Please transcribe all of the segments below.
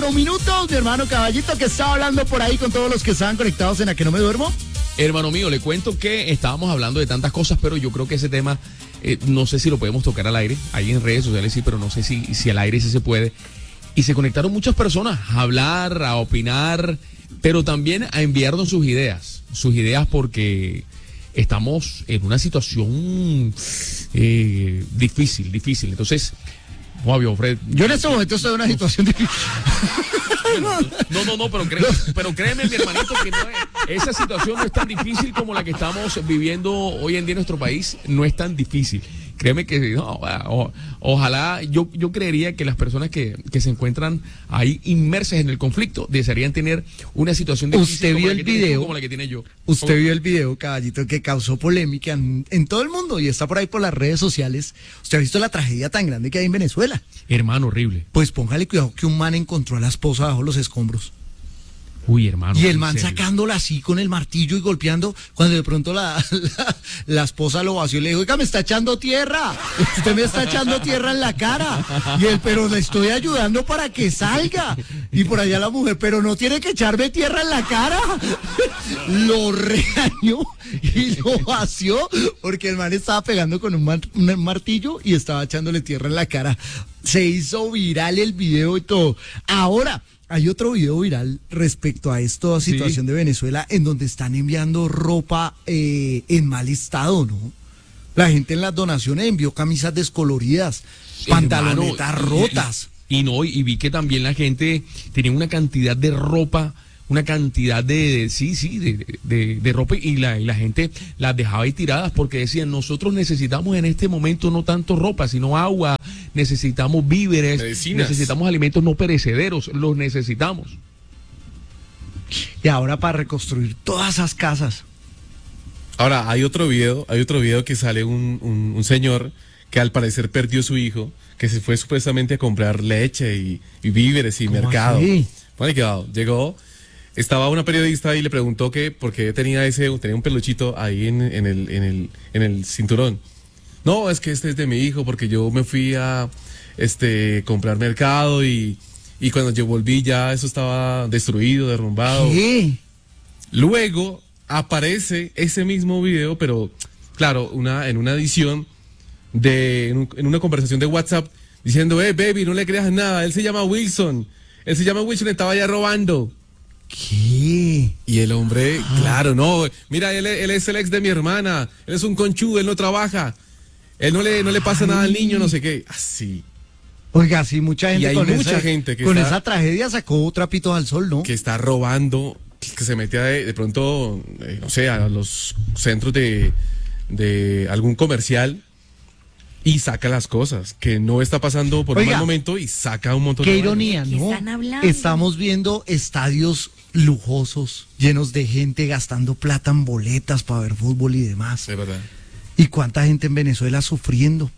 4 minutos, mi hermano Caballito, que estaba hablando por ahí con todos los que estaban conectados en A Que No Me Duermo. Hermano mío, le cuento que estábamos hablando de tantas cosas, pero yo creo que ese tema, no sé si lo podemos tocar al aire, ahí en redes sociales sí, pero no sé si al aire sí se puede. Y se conectaron muchas personas a hablar, a opinar, pero también a enviarnos sus ideas porque estamos en una situación difícil. Entonces, obvio, Fred. Yo en este momento estoy en una situación difícil. No, pero créeme, mi hermanito, que esa situación no es tan difícil como la que estamos viviendo hoy en día en nuestro país, no es tan difícil. Créeme que no, ojalá, yo creería que las personas que se encuentran ahí inmersas en el conflicto desearían tener una situación difícil. ¿Usted vio el video? Como la que tiene yo. Usted vio el video, Caballito, que causó polémica en todo el mundo y está por ahí por las redes sociales. ¿Usted ha visto la tragedia tan grande que hay en Venezuela? Hermano, horrible. Pues póngale cuidado que un man encontró a la esposa bajo los escombros. Uy, hermano. Y el man sacándola así con el martillo y golpeando, cuando de pronto la esposa lo vació y le dijo, oiga, me está echando tierra, usted me está echando tierra en la cara. Y él, pero le estoy ayudando para que salga. Y por allá la mujer, pero no tiene que echarme tierra en la cara. Lo regañó y lo vació porque el man estaba pegando con un martillo y estaba echándole tierra en la cara. Se hizo viral el video y todo. Ahora, hay otro video viral respecto a esta situación de Venezuela en donde están enviando ropa en mal estado, ¿no? La gente en las donaciones envió camisas descoloridas, pantalonetas rotas. Y vi que también la gente tenía una cantidad de ropa, una cantidad de ropa y la gente las dejaba ahí tiradas porque decían, nosotros necesitamos en este momento no tanto ropa, sino agua, necesitamos víveres, medicinas. Necesitamos alimentos no perecederos, los necesitamos. Y ahora para reconstruir todas esas casas. Ahora, hay otro video que sale un señor que al parecer perdió su hijo, que se fue supuestamente a comprar leche y víveres y mercado. Bueno, quedado, llegó. Estaba una periodista y le preguntó que por qué tenía un peluchito ahí en el cinturón. No, es que este es de mi hijo porque yo me fui a comprar mercado y cuando yo volví ya eso estaba destruido, derrumbado. ¿Qué? Luego aparece ese mismo video, pero claro, en una edición en una conversación de WhatsApp diciendo, baby, no le creas nada, él se llama Wilson, estaba ya robando. ¿Qué? Y el hombre, claro, no, mira, él es el ex de mi hermana, él es un conchudo, él no trabaja, él no le pasa nada al niño, no sé qué, así. Oiga, sí, mucha gente, y hay mucha gente que con esa tragedia sacó trapitos al sol, ¿no? Que está robando, que se mete de pronto, no sé, a los centros de algún comercial y saca las cosas, que no está pasando por un mal momento y saca un montón de... Qué ironía, ¿no? Estamos viendo estadios lujosos, llenos de gente gastando plata en boletas para ver fútbol y demás. Es verdad. ¿Y cuánta gente en Venezuela sufriendo?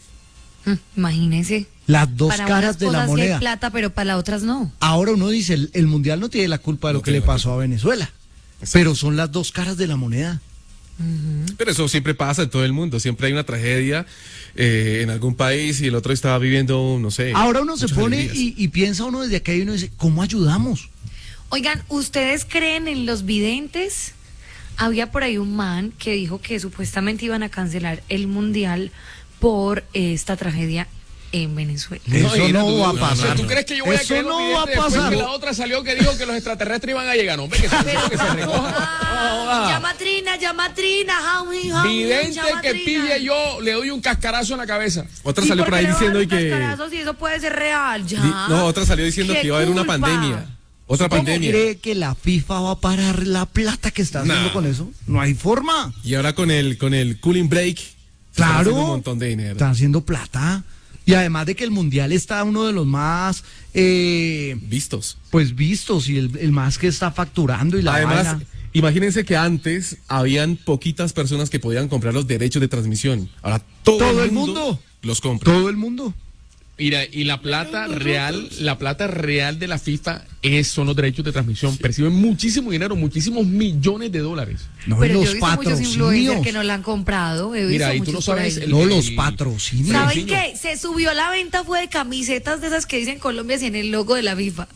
Imagínese. Las dos caras de la moneda. Sí hay plata, pero para las otras no. Ahora uno dice, el Mundial no tiene la culpa de lo que le pasó a Venezuela, pero son las dos caras de la moneda. Pero eso siempre pasa en todo el mundo, siempre hay una tragedia en algún país y el otro está viviendo, no sé. Ahora uno se pone y piensa uno desde acá y uno dice, ¿cómo ayudamos? Oigan, ¿ustedes creen en los videntes? Había por ahí un man que dijo que supuestamente iban a cancelar el Mundial por esta tragedia en Venezuela. Eso no va a pasar. ¿Tú crees que yo voy a creer no va a pasar? Que la otra salió que dijo que los extraterrestres iban a llegar? No, hombre, que se recoja. Llama a Trina, vidente que pille yo, le doy un cascarazo en la cabeza. Otra salió por ahí diciendo que... Si eso puede ser real, ya. No, otra salió diciendo que iba a haber una pandemia. Otra pandemia. ¿Cree que la FIFA va a parar la plata que está haciendo con eso? No hay forma. Y ahora con el cooling break, claro, un montón de dinero. Están haciendo plata. Y además de que el Mundial está uno de los más vistos. Pues vistos y el más que está facturando y la además, vaina. Imagínense que antes habían poquitas personas que podían comprar los derechos de transmisión. Ahora todo el mundo los compra. Todo el mundo. Mira, y la plata real de la FIFA son los derechos de transmisión. Perciben muchísimo dinero, muchísimos millones de dólares. No, pero los yo he visto muchos influencers patrocinios que no la han comprado. Mira, y tú no sabes... los patrocinios. ¿Saben qué? Se subió la venta fue de camisetas de esas que dicen Colombia sin el logo de la FIFA.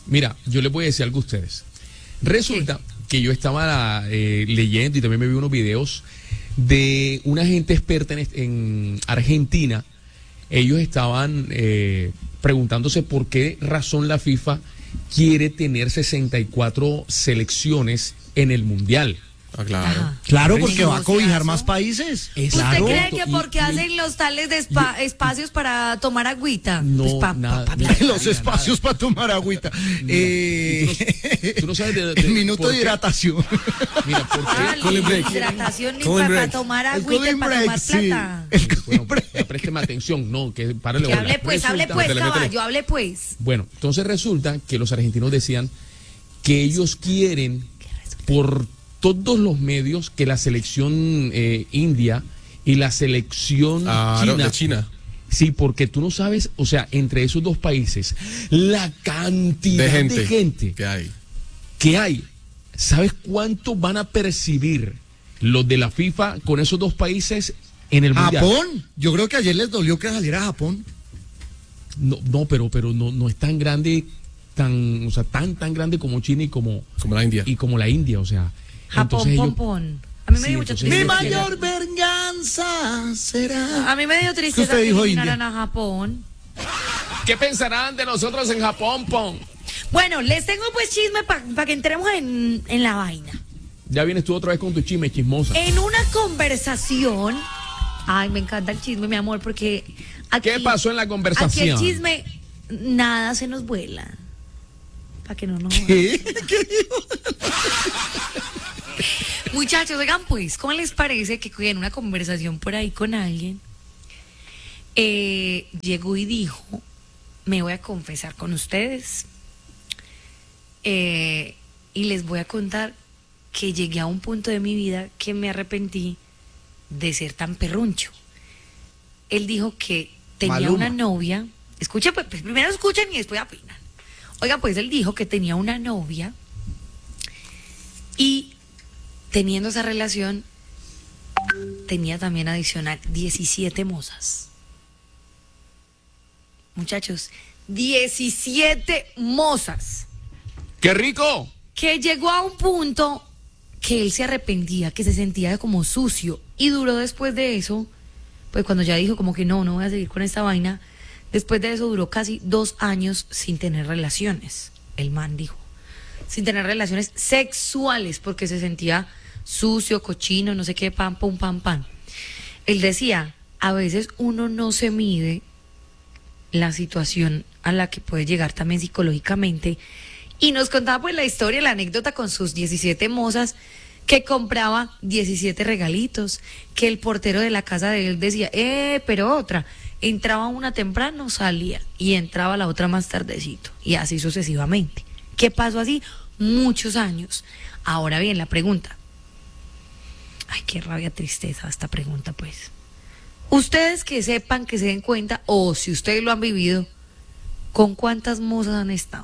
Mira, yo les voy a decir algo a ustedes. Resulta que yo estaba leyendo y también me vi unos videos de una gente experta en Argentina. Ellos estaban preguntándose por qué razón la FIFA quiere tener 64 selecciones en el Mundial. Ah, claro. Ajá. Claro, porque va a Negociazo. cobijar más países. Es ¿Usted claro. cree que Y- porque y- hacen los tales de espacios para tomar agüita? No, Pues nada, Los espacios para tomar agüita. Tú no sabes de el minuto por de qué. hidratación. Mira, ¿por Ah, qué? Cooling break. hidratación ni Cooling para break. tomar El agüita y cooling para break, tomar sí. plata. El cooling Bueno, break. présteme atención, no, que párale Que bola. hable pues, Resulta- métele. caballo, hable pues. Bueno, entonces resulta que los argentinos decían que ellos quieren por todos los medios que la selección india y la selección Claro, china, de China. sí, porque tú no sabes, o sea, entre esos dos países, la cantidad de gente que hay. que hay. ¿Sabes cuánto van a percibir los de la FIFA con esos dos países en el Mundial? Japón. Yo creo que ayer les dolió que saliera Japón. No, pero no es tan grande, tan grande como China Como la India. y como la India, o sea. Japón, entonces ellos- pompón. A mí me Sí, dio mucha entonces tristeza. Mi ellos mayor venganza será. A mí me dio tristeza usted que dijo eliminaran India. a Japón. ¿Qué pensarán de nosotros en Japón, Pon? Bueno, les tengo pues chisme para que entremos en la vaina. Ya vienes tú otra vez con tu chisme chismosa. En una conversación, ay, me encanta el chisme, mi amor, porque aquí, ¿Qué pasó en la aquí conversación? el chisme, nada se nos vuela. Para que no nos... ¿Qué? Muchachos, oigan pues, ¿cómo les parece que en una conversación por ahí con alguien llegó y dijo, me voy a confesar con ustedes y les voy a contar que llegué a un punto de mi vida que me arrepentí de ser tan perruncho? Él dijo que tenía Maluma. una novia, escuchen, pues, primero escuchen y después opinan. Oigan, pues él dijo que tenía una novia y teniendo esa relación tenía también adicional 17 mozas. Muchachos, 17 mozas. ¡Qué rico! Que llegó a un punto que él se arrepentía, que se sentía como sucio. Y duró después de eso, pues cuando ya dijo como que no voy a seguir con esta vaina, después de eso duró casi 2 años sin tener relaciones. El man dijo, sin tener relaciones sexuales, porque se sentía sucio, cochino, no sé qué, pam, pum, pam, pam. Él decía, a veces uno no se mide la situación a la que puede llegar también psicológicamente. Y nos contaba pues la historia, la anécdota con sus 17 mozas, que compraba 17 regalitos, que el portero de la casa de él decía, pero otra, entraba una temprano, salía, y entraba la otra más tardecito, y así sucesivamente. ¿Qué pasó así? Muchos años. Ahora bien, la pregunta. Ay, qué rabia, tristeza esta pregunta, pues. Ustedes que sepan, que se den cuenta, o si ustedes lo han vivido, ¿con cuántas mozas han estado?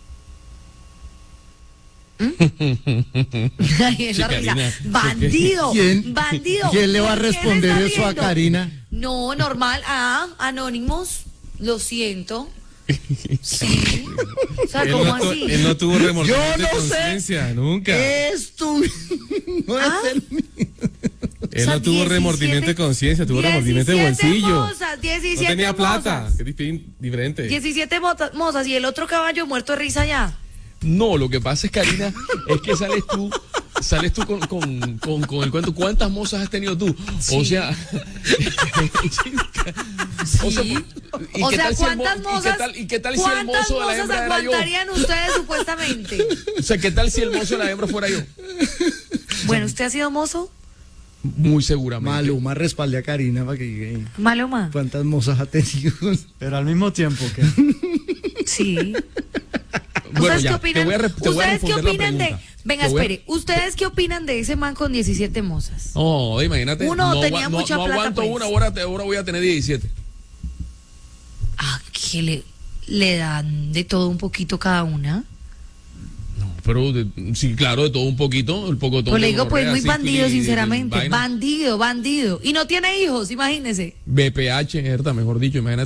Ay, esa Sí, risa. Karina. Bandido, ¿Quién- bandido. quién le va a ¿Por qué responder está eso a riendo? Karina? No, normal. Anónimos, lo siento. Sí. O sea, ¿cómo así? Él no tuvo remordimiento Yo de no sé. conciencia, nunca. Es tu... No es Ah. el mío. Él O sea, no tuvo 17 remordimiento de conciencia, tuvo remordimiento de 17 bolsillo. mozas, 17 No tenía plata, mozas. que es diferente. 17 mozas y el otro caballo muerto de risa ya. No, lo que pasa es, Karina, es que sales tú con el cuento. ¿Cuántas mozas has tenido tú? O Sí. sea, o sea, ¿y O qué sea, tal si el mo- ¿cuántas mozas? y qué tal si el ¿Cuántas mozo de la mozas hembra era yo? aguantarían ustedes supuestamente? O sea, ¿qué tal si el mozo de la hembra fuera yo? Bueno, ¿usted ha sido mozo? Muy seguramente. Maluma respalde a Karina para que... Maloma. ¿Cuántas mozas ha tenido? Pero al mismo tiempo que... Sí. Bueno, ¿Ustedes ya, qué opinan? te voy a ¿Ustedes qué responder la opinan de? pregunta. Venga, Te voy a- espere. ¿Ustedes qué opinan de ese man con 17 mozas? No, imagínate. Uno no, tenía mucha no plata, aguanto pues. una, ahora voy a tener 17. Ah, que le dan de todo un poquito cada una. No, pero sí, claro, de todo un poquito, el pocotón. Pues le de digo, pues gonorrea, muy sífilis, bandido, sinceramente. vaina. Bandido. Y no tiene hijos, imagínese. BPH, Herta, mejor dicho, imagínate.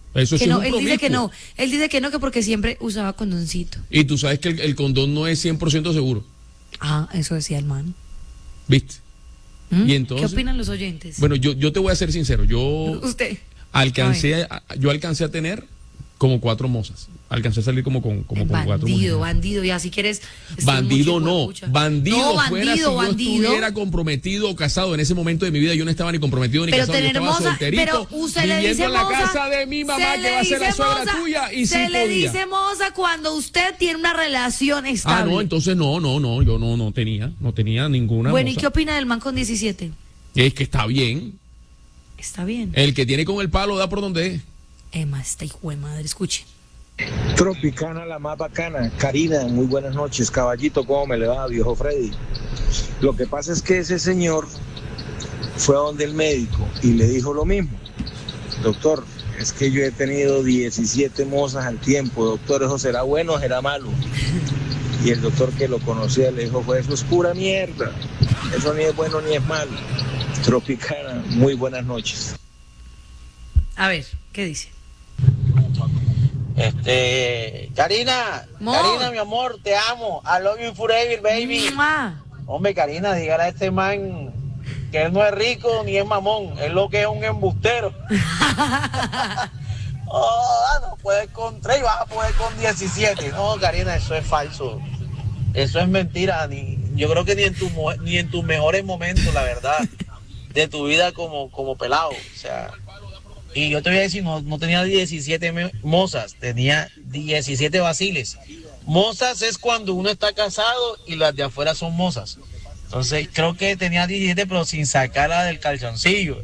Eso sí Que es no, un él dice que promiscuo. no. Él dice que no, que porque siempre usaba condoncito. Y tú sabes que el condón no es 100% seguro, Ah, eso decía el man. ¿viste? ¿Mm? Y entonces, ¿Qué opinan los oyentes? bueno, yo te voy a ser sincero, Usted. yo alcancé a tener como 4 mozas. Alcancé a salir como con 4 Bandido, mujeres. bandido, ya si quieres. Bandido no, bandido No, fuera si yo bandido. estuviera comprometido o casado. En ese momento de mi vida yo no estaba ni comprometido ni Pero casado, yo tener estaba moza, solterito, pero usted le viviendo dice en la moza, casa de mi mamá se que le va a ser la dice suegra moza, tuya y sí se le podía. dice moza cuando usted tiene una relación Ah, estable. no, entonces no, yo no tenía ninguna Bueno, ¿y moza. qué opina del man con 17? Es que está bien, Está bien. el que tiene con el palo da por donde es. Emma, esta hijo de madre, escuche. Tropicana, la más bacana. Karina, muy buenas noches. Caballito, ¿cómo me le va, viejo Freddy? Lo que pasa es que ese señor fue a donde el médico y le dijo lo mismo. Doctor, es que yo he tenido 17 mozas al tiempo. Doctor, ¿eso será bueno o será malo? Y el doctor que lo conocía le dijo, pues eso es pura mierda. Eso ni es bueno ni es malo. Tropicana, muy buenas noches. A ver, ¿qué dice? Karina, Mo. Karina, mi amor, te amo. I love you forever, baby. ¡Mua! Hombre, Karina, dígale a este man que él no es rico ni es mamón, es lo que es un embustero. No puedes con 3 y vas a poder con 17. No, Karina, eso es falso. Eso es mentira. Yo creo que ni en tus mejores momentos, la verdad, de tu vida como pelado. O sea, y yo te voy a decir, no tenía 17 mozas, tenía 17 vaciles. Mozas es cuando uno está casado y las de afuera son mozas. Entonces, creo que tenía 17, pero sin sacarla del calzoncillo.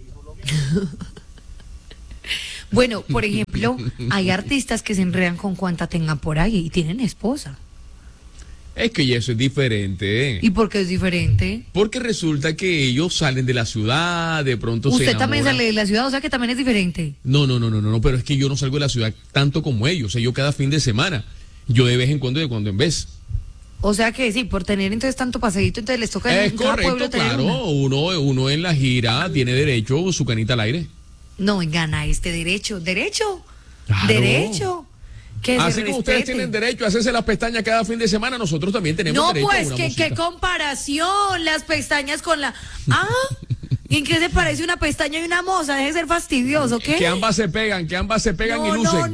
Bueno, por ejemplo, hay artistas que se enredan con cuanta tengan por ahí y tienen esposa. Es que ya eso es diferente. ¿Y por qué es diferente? Porque resulta que ellos salen de la ciudad, de pronto se Usted también enamoran. sale de la ciudad, o sea que también es diferente. No, pero es que yo no salgo de la ciudad tanto como ellos. O sea, yo cada fin de semana, yo de vez en cuando, de cuando en vez. O sea que sí, por tener entonces tanto paseíto, entonces les toca Es en cada correcto, pueblo tener claro. una. Uno en la gira tiene derecho su canita al aire. No, gana este derecho. ¿Derecho? Claro. ¿Derecho? Que Así se como ustedes respete. tienen derecho a hacerse las pestañas cada fin de semana, nosotros también tenemos No, derecho a pues, una ¿qué música. comparación? Las pestañas con la... ¿Ah? ¿Y en qué se parece una pestaña y una moza? Deje de ser fastidioso, ¿qué? Que ambas se pegan y no, lucen.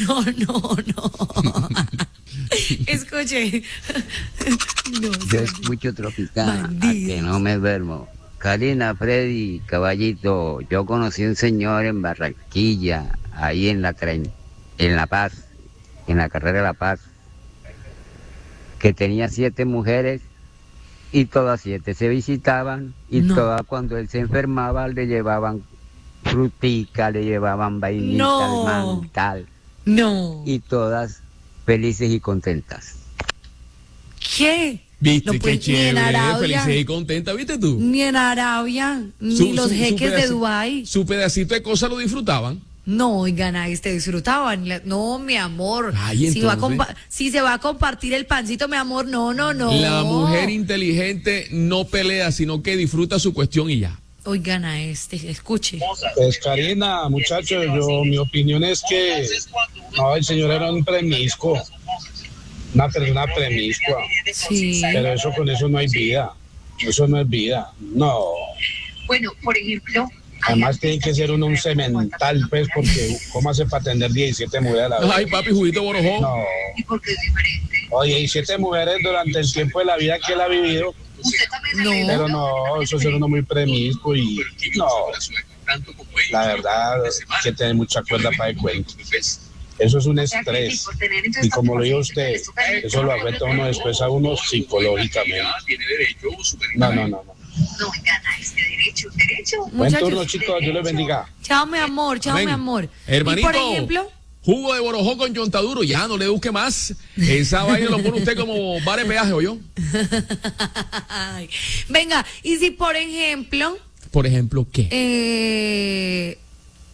no. Escuche. No, Yo escucho Tropicana, Bandidos. a que no me duermo. Karina, Freddy, Caballito, yo conocí un señor en Barranquilla, ahí en La Paz, en la carrera de La Paz, que tenía 7 mujeres y todas 7 se visitaban y No. todas cuando él se enfermaba le llevaban frutica, le llevaban vainita, No. mantal No. y todas felices y contentas. ¿Qué? Viste, No, qué pues, ni en chévere, Arabia. feliz y contenta, ¿viste tú? Ni en Arabia, ni los jeques de Dubái. Su pedacito de cosas lo disfrutaban. No, oigan, ahí te disfrutaban. No, mi amor. Ay, si, entonces. si se va a compartir el pancito, mi amor, no. La mujer inteligente no pelea, sino que disfruta su cuestión y ya. Oigan a este, escuche. Pues Karina, muchachos, mi opinión es que no, el señor era un premiscuo, una persona premiscua, Sí. pero con eso no hay vida, eso no es vida, no. Bueno, por ejemplo. Además tiene que ser uno un cemental, pues, porque ¿cómo hace para atender 17 mujeres a la vez? Ay, papi, juguito borojó. No. Oye, 17 mujeres durante el tiempo de la vida que él ha vivido, No. pero no, eso es ser uno muy premiscuo y no. La verdad, hay que tener mucha cuerda para el cuento. Eso es un estrés. Y como lo dijo usted, eso lo afecta a uno después a uno psicológicamente. No. No, gana este derecho. Buen Muchachos, turno, chicos. Dios les bendiga. Chao, mi amor, Amén. mi amor. Hermanito, Y por ejemplo, jugo de borojó con chontaduro, ya no le busque más. Esa vaina lo pone usted como bar de peaje, ¿oyó? ay, venga, y si por ejemplo, Por ejemplo, ¿qué?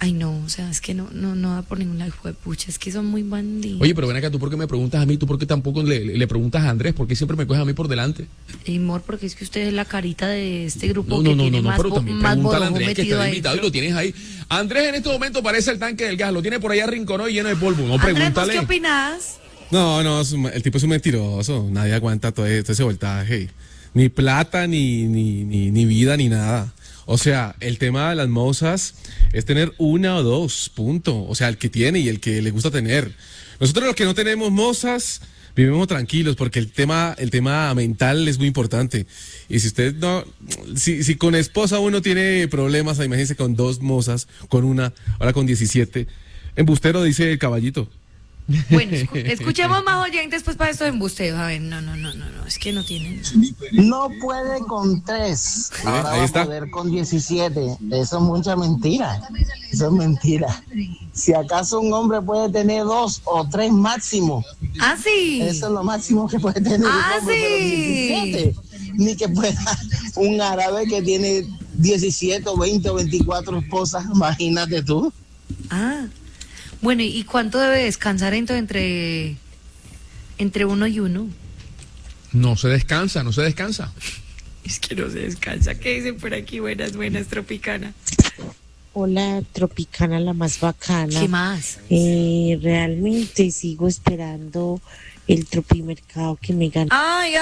Ay, no, o sea, es que no da por ningún lado, hijo de pucha, es que son muy bandidos. Oye, pero ven acá, ¿tú por qué me preguntas a mí? ¿Tú por qué tampoco le preguntas a Andrés? ¿Por qué siempre me coges a mí por delante? Amor, porque es que usted es la carita de este grupo No, que no, tiene no, más, pero también más pregúntale a bodojo Andrés, que metido está ahí. invitado y lo tienes ahí. Andrés en este momento parece el tanque del gas, lo tiene por allá arrinconado y lleno de polvo. No, Andrés, ¿vos pregúntale. qué opinás? No, el tipo es un mentiroso. Nadie aguanta todo ese voltaje. Ni plata, ni vida, ni nada. O sea, el tema de las mozas es tener una o dos, punto. O sea, el que tiene y el que le gusta tener. Nosotros los que no tenemos mozas, vivimos tranquilos porque el tema mental es muy importante. Y si usted no, si con esposa uno tiene problemas, imagínese con 2 mozas, con una, ahora con 17. Embustero, dice el caballito. Bueno, escuchemos más oyentes pues para estos embusteos. A ver, no, es que no tienen. No puede con 3. Ahora ahí va está. a poder con 17. Eso es mucha mentira. Eso es mentira. Si acaso un hombre puede tener 2 o 3 máximo. Ah, sí. Eso es lo máximo que puede tener un hombre, sí. pero 17. Ni que pueda un árabe que tiene 17 o 20 o 24 esposas. Imagínate tú. Ah. Bueno, ¿y cuánto debe descansar entre uno y uno? No se descansa. Es que no se descansa. ¿Qué dicen por aquí? Buenas, Tropicana. Hola, Tropicana, la más bacana. ¿Qué más? Realmente sigo esperando el Tropimercado que me gana. Ay.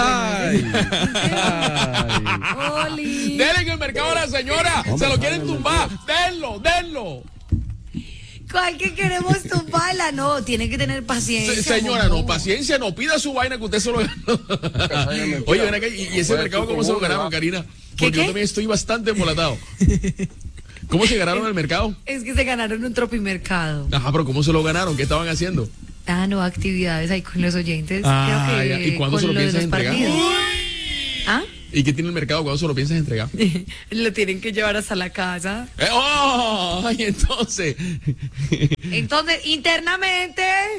Oli. Denle en el mercado a la señora. Se lo quieren tumbar. Denlo. ¿Cuál que queremos tumbarla? No, tiene que tener paciencia. Señora, no, paciencia, no pida su vaina que usted se lo ganó. Oye, ven acá, ¿y ese mercado cómo se lo ganaron, Karina? Porque yo también estoy bastante embolatado. ¿Cómo se ganaron el mercado? Es que se ganaron un Tropimercado. Ajá, pero ¿cómo se lo ganaron? ¿Qué estaban haciendo? No, actividades ahí con los oyentes. Ah, creo que ¿y cuándo se lo con de piensas los entregar? partidos. ¿Ah? ¿Y qué tiene el mercado? ¿Cuándo se lo piensas entregar? Lo tienen que llevar hasta la casa. ¡Ay, entonces! Entonces, internamente.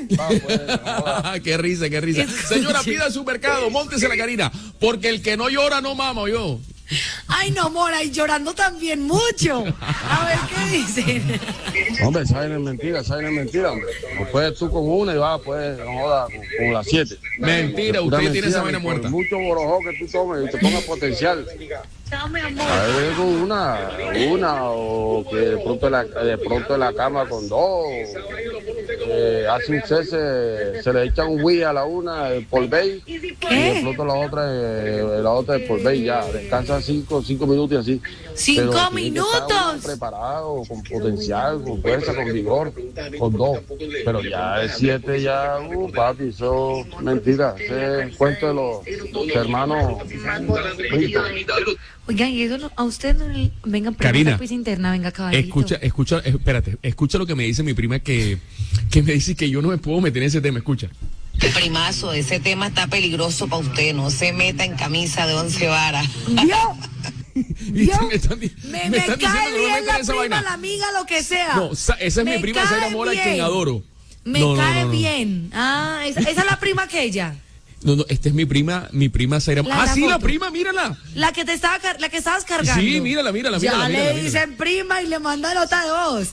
¡Qué risa! Señora, pida su mercado, móntese la Karina, porque el que no llora no mama, yo. Ay, no, Mora, y llorando también mucho. A ver qué dicen. Hombre, esa vaina es mentira, hombre. No puedes tú con una y vas, pues, no jodas, con las 7. Mentira, usted tiene esa vaina muerta. Mucho borojó que tú tomes y te pongas potencial. Chao, mi amor. A ver, con una, o que de pronto en la cama con 2. Hace un cese, se le echa un Wii a la una por bay y de pronto la otra es por bay, ya descansa 5 minutos y así. 5 minutos. Preparado, con potencial, con fuerza, con vigor, con 2. Pero ya es 7, ya, papi, eso es mentira. Ese es cuento de los hermanos Brito. Oigan, y eso no, a usted no le... Venga, Karina, pues interna, venga, caballito. Escucha lo que me dice mi prima que me dice que yo no me puedo meter en ese tema, escucha. Primazo, ese tema está peligroso para usted, no se meta en camisa de 11 varas. ¿Vio? Me Me están cae diciendo que no me bien metan la en esa prima, vaina. la amiga, lo que sea. No, esa es mi prima Zaira Mora, quien adoro. Me cae bien. Ah, esa es la prima que ella. No, esta es mi prima Zaira Mora. Ah, sí, foto. la prima, mírala. La que estabas cargando. Sí, mírala. Ya le dicen prima y le manda nota de voz.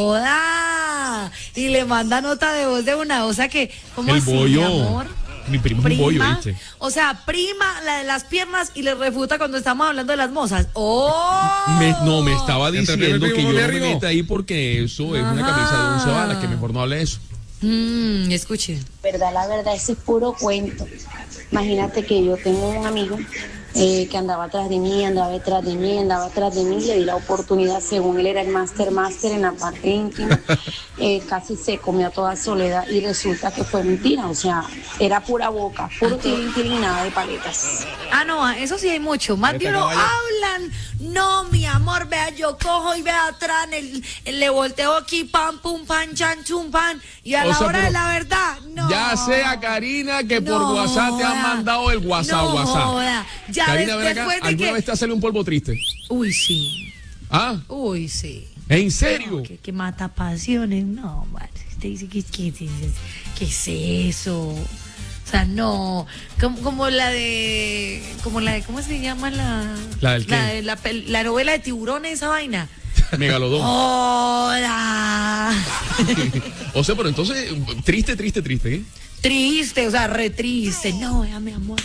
Joda. Y le manda nota de voz de una. O sea que, ¿cómo El así, bollo. mi amor? Mi prima es un bollo, ¿viste? O sea, prima, la de las piernas y le refuta cuando estamos hablando de las mozas. ¡Oh! Me estaba diciendo que yo no me arriba. meta ahí porque eso es una camisa de 11 balas, que mejor no hable de eso. Escuche. La verdad, ese es puro cuento. Imagínate que yo tengo un amigo que andaba atrás de mí, le di la oportunidad, según él era el máster en la parte íntima, casi se comió a toda Soledad y resulta que fue mentira, o sea, era pura boca, puro tilín y nada de paletas. Ah, no, eso sí hay mucho. Más de uno hablan. No, mi amor, vea, yo cojo y vea atrás, le volteo aquí, pam, pum, pan, chan, chum, pan, y a la hora de la verdad, no. Ya sea, Karina, que por No, WhatsApp te han mandado el WhatsApp. Joda. Ya Karina, ven acá, después de ¿alguna que... vez te ha salido un polvo triste? Uy, sí. ¿Ah? Uy, sí. ¿En serio? Que mata pasiones. No, madre. Usted dice ¿qué es eso? O sea, no. Como la de. ¿Cómo se llama la? ¿La del qué? La novela de tiburones, esa vaina. Megalodón. ¡Hola! O sea, pero entonces, triste, ¿eh? Triste, o sea, re triste. No, ya, mi amor.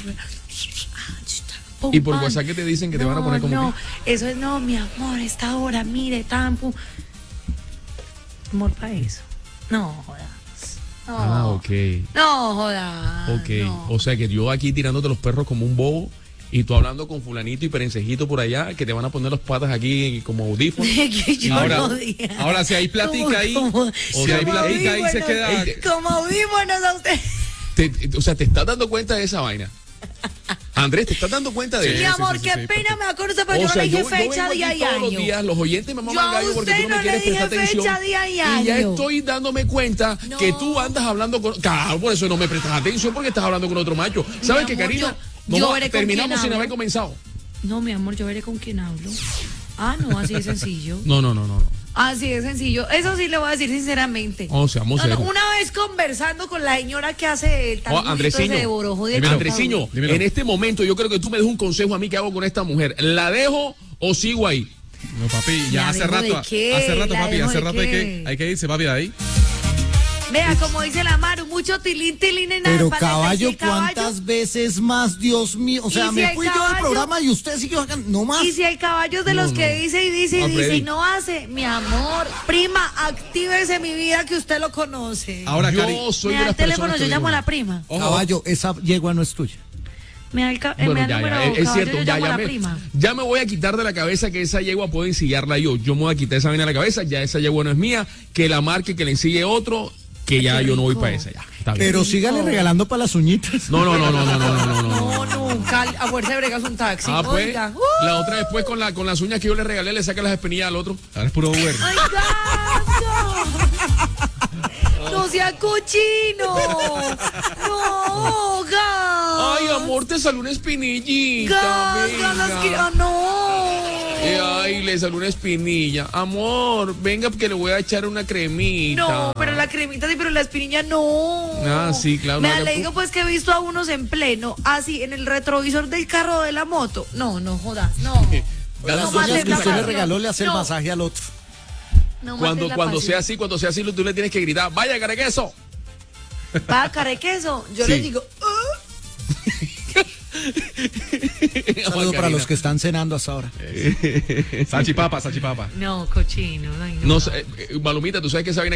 ¿Y por WhatsApp qué te dicen que te van a poner como no, eso es, no, mi amor, esta hora, mire, tampo. Amor para eso. No, jodas. No. Ah, ok. No, jodas. Ok. No. O sea que yo aquí tirándote los perros como un bobo y tú hablando con fulanito y perencejito por allá que te van a poner las patas aquí como audífonos. Ahora si hay plática ahí, si hay plática ahí se queda. Como audífonos a usted. O sea, ¿te estás dando cuenta de esa vaina? Andrés, ¿te estás dando cuenta de eso? Mi amor, qué pena me acuerdo, pero yo no le dije fecha, día y todos año. los días, los oyentes me maman gallo porque tú no me le quieres prestar dije fecha, atención. día y Y ya año. estoy dándome cuenta que tú andas hablando con... Claro, por eso no me prestas atención porque estás hablando con otro macho. ¿Sabes qué, Karina? Terminamos sin haber comenzado. No, mi amor, yo veré con quién hablo. Ah, no, así de sencillo. No. Así de sencillo. Eso sí le voy a decir sinceramente. O sea, vamos a ver. Una vez conversando con la señora que hace el Andresiño, en este momento yo creo que tú me des un consejo a mí que hago con esta mujer. ¿La dejo o sigo ahí? No, papi, ya hace rato, papi, hay que irse, papi, de ahí. Vea, como dice la Maru, mucho tilín en Pero la caballo, espalda, ¿cuántas veces más, Dios mío? O sea, si me fui yo del caballo? programa y usted siguió acá, no más. Y si hay caballos de los que dice y dice y dice y no hace, mi amor, prima, actívese mi vida que usted lo conoce. Ahora, yo soy me de da las el teléfono, personas yo que llamo a digo, la prima. Caballo, esa yegua no es tuya. Me da el Bueno, me da el número, es caballo, cierto, yo llamo a la prima. ya me voy a quitar de la cabeza que esa yegua puedo ensillarla yo. Yo me voy a quitar esa vaina de la cabeza, ya esa yegua no es mía, que la marque, que le ensille otro, que ya yo no voy para esa ya. Está bien. Pero sígale regalando para las uñitas. No. No, nunca, a fuerza de bregas un taxi. Ah, pues, Oiga. la otra después con las uñas que yo le regalé, le saca las espinillas al otro. Ahora es puro Uber. ¡Ay, gato! ¡No sea cochino! ¡No, gas! Ay, amor, te salió una espinillita. ¡Gas, no! Ay, le salió una espinilla. Amor, venga que le voy a echar una cremita. No, pero la cremita sí, pero la espinilla no. Ah, sí, claro. Le digo pues que he visto a unos en pleno, así, en el retrovisor del carro de la moto. No jodas, no. Las uñas que usted le regaló le hace el masaje al otro. No cuando sea así, tú le tienes que gritar, vaya, carequeso. Va, carequeso. Yo Sí. le digo, Un saludo para los que están cenando hasta ahora. Salchipapa. no, cochino. Ay, No sé, Malumita, tú sabes que esa vaina